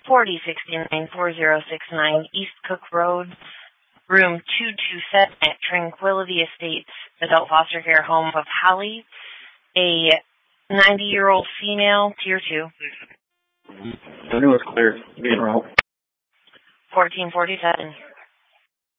4069 East Cook Road, room 227 at Tranquility Estates, adult foster care home of Holly, a 90-year-old female, tier 2. I knew it was clear. Being wrong. 1447.